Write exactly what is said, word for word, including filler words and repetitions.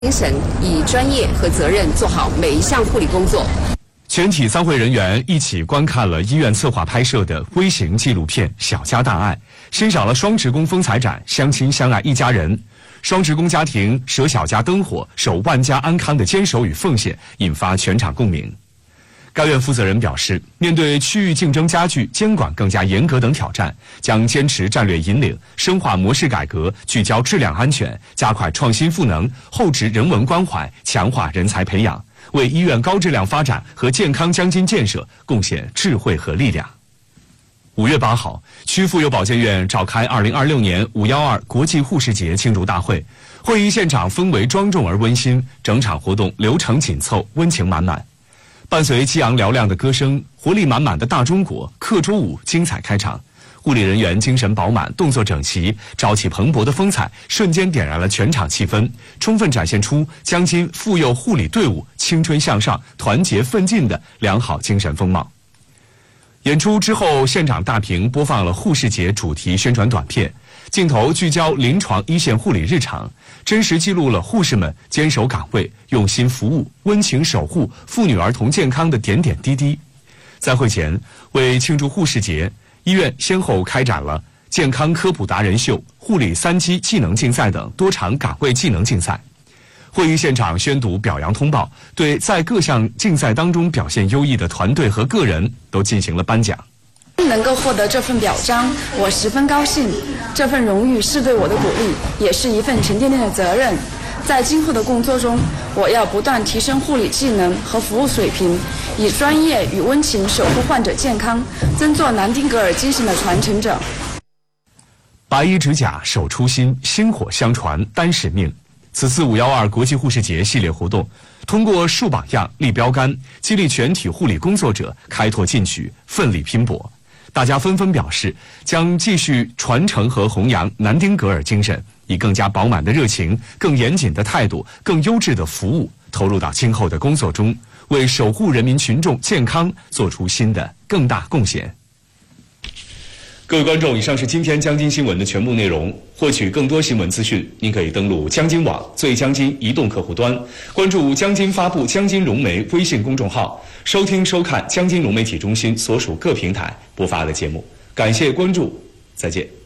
精神，以专业和责任做好每一项护理工作。 全体参会人员一起观看了医院策划拍摄的微型纪录片《小家大爱》，欣赏了双职工风采展《相亲相爱一家人》。双职工家庭舍小家灯火、守万家安康的坚守与奉献，引发全场共鸣。该院负责人表示，面对区域竞争加剧、监管更加严格等挑战，将坚持战略引领，深化模式改革，聚焦质量安全，加快创新赋能，厚植人文关怀，强化人才培养，为医院高质量发展和健康江津建设贡献智慧和力量。五月八号，区妇幼保健院召开二零二六年五幺二国际护士节庆祝大会，会议现场氛围庄重而温馨，整场活动流程紧凑，温情满满。伴随激昂嘹亮的歌声，活力满满的大中国课桌舞精彩开场，护理人员精神饱满，动作整齐，朝气蓬勃的风采瞬间点燃了全场气氛，充分展现出江津妇幼护理队伍青春向上、团结奋进的良好精神风貌。演出之后，现场大屏播放了护士节主题宣传短片，镜头聚焦临床一线护理日常，真实记录了护士们坚守岗位、用心服务、温情守护妇女儿童健康的点点滴滴。在会前，为庆祝护士节，医院先后开展了健康科普达人秀、护理三级技能竞赛等多场岗位技能竞赛。会议现场宣读表扬通报，对在各项竞赛当中表现优异的团队和个人都进行了颁奖。 能够获得这份表彰，我十分高兴。这份荣誉是对我的鼓励，也是一份沉甸甸的责任。在今后的工作中，我要不断提升护理技能和服务水平，以专业与温情守护患者健康，争做南丁格尔精神的传承者。 白衣执甲，守初心，薪火相传，担使命。此次五幺二国际护士节系列活动，通过树榜样、立标杆，激励全体护理工作者开拓进取、奋力拼搏。大家纷纷表示，将继续传承和弘扬南丁格尔精神，以更加饱满的热情、更严谨的态度、更优质的服务，投入到今后的工作中，为守护人民群众健康做出新的更大贡献。各位观众，以上是今天江津新闻的全部内容。获取更多新闻资讯，您可以登录江津网最江津移动客户端，关注江津发布江津融媒微信公众号，收听收看江津融媒体中心所属各平台播发的节目。感谢关注，再见。